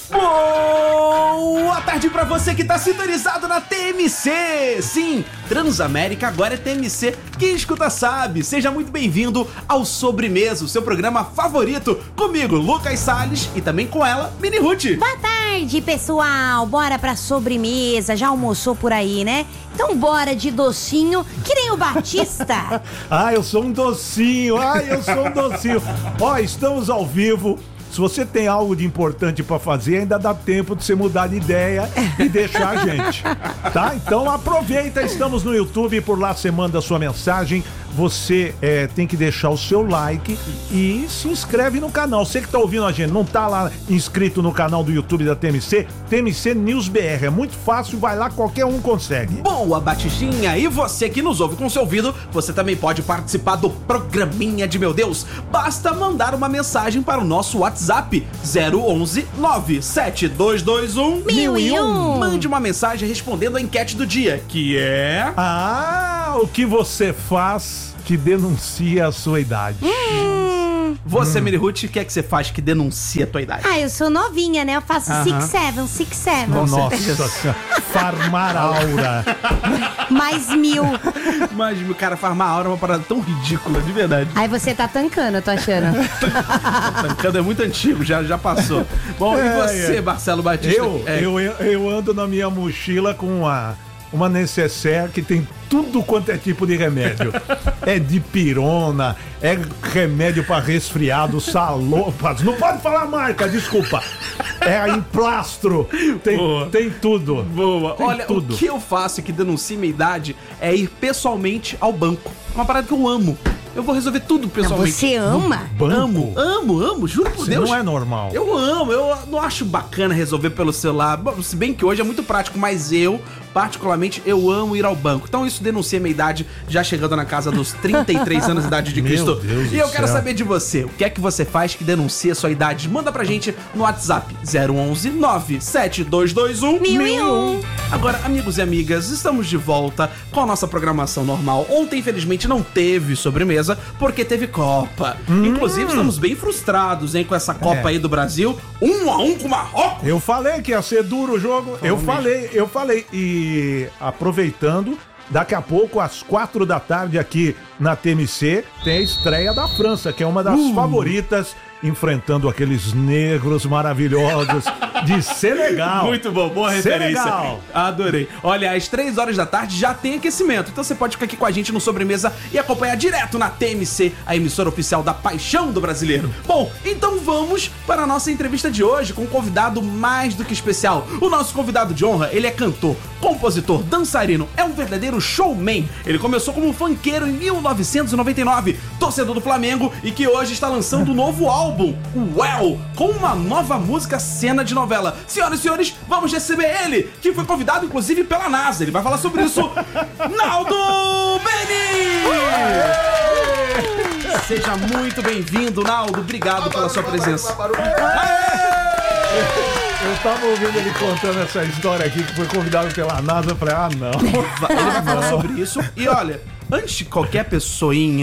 Boa tarde pra você que tá sintonizado na TMC. Sim, Transamérica agora é TMC. Quem escuta sabe. Seja muito bem-vindo ao Sobremesa, o seu programa favorito. Comigo, Lucas Salles, e também com ela, Mini Ruth. Boa tarde, pessoal. Bora pra sobremesa. Já almoçou por aí, né? Então bora de docinho, que nem o Batista. Eu sou um docinho. Ó, estamos ao vivo. Se você tem algo de importante pra fazer, ainda dá tempo de você mudar de ideia e deixar a gente, tá? Então aproveita, estamos no YouTube, por lá você manda a sua mensagem, você tem que deixar o seu like e se inscreve no canal. Você que tá ouvindo a gente, não tá lá inscrito no canal do YouTube da TMC, TMC News BR, é muito fácil, vai lá, qualquer um consegue. Boa, Batistinha! E você que nos ouve com seu ouvido, você também pode participar do programinha de Meu Deus. Basta mandar uma mensagem para o nosso WhatsApp 011 97221 1001. Mande uma mensagem respondendo a enquete do dia, que é... O que você faz que denuncia a sua idade? Você, Mini Ruth, o que é que você faz que denuncia a tua idade? Eu sou novinha, né? Eu faço 6'7". Nossa senhora, farmar aura. Mais 1000. Mas, cara, farmar aura é uma parada tão ridícula, de verdade. Aí você tá tancando, eu tô achando. Tancando é muito antigo, já passou. Bom, e você, Marcelo Batista? Eu ando na minha mochila com uma necessaire que tem tudo quanto é tipo de remédio. É dipirona, é remédio pra resfriado, salopas. Não pode falar marca, desculpa. É emplastro. Tem tudo. Boa. Tem Olha, tudo. O que eu faço que denuncia minha idade é ir pessoalmente ao banco. É uma parada que eu amo. Eu vou resolver tudo pessoalmente. Você ama? Banco? Amo, juro por Deus. Não é normal. Eu amo, eu não acho bacana resolver pelo celular. Bom, se bem que hoje é muito prático, mas eu, particularmente, eu amo ir ao banco. Então isso denuncia minha idade, já chegando na casa dos 33 anos de idade de Cristo. Meu Deus E eu do quero céu. saber de você. O que é que você faz que denuncia a sua idade? Manda pra gente no WhatsApp 011 97221 1001. Agora, amigos e amigas, estamos de volta com a nossa programação normal. Ontem, infelizmente, não teve sobremesa, porque teve Copa. Inclusive, estamos bem frustrados, hein, com essa Copa aí do Brasil. 1-1 com o Marrocos. Eu falei que ia ser duro o jogo. Eu falei. E aproveitando, daqui a pouco, às 4 da tarde, aqui na TMC, tem a estreia da França, que é uma das favoritas, enfrentando aqueles negros maravilhosos de Senegal. Muito bom, boa referência. Senegal. Adorei. Olha, às 3 horas da tarde já tem aquecimento, então você pode ficar aqui com a gente no Sobremesa e acompanhar direto na TMC, a emissora oficial da paixão do brasileiro. Bom, então vamos para a nossa entrevista de hoje com um convidado mais do que especial. O nosso convidado de honra, ele é cantor, compositor, dançarino, é um verdadeiro showman. Ele começou como funkeiro em 1999, torcedor do Flamengo e que hoje está lançando um novo álbum, o Well, com uma nova música cena de novela. Senhoras e senhores, vamos receber ele, que foi convidado inclusive pela NASA. Ele vai falar sobre isso, Naldo Beni! Seja muito bem-vindo, Naldo. Obrigado pela sua presença. Eu tava ouvindo ele contando essa história aqui, que foi convidado pela NASA. Eu falei, não. Ele vai falar sobre isso. E olha, antes de qualquer pessoinha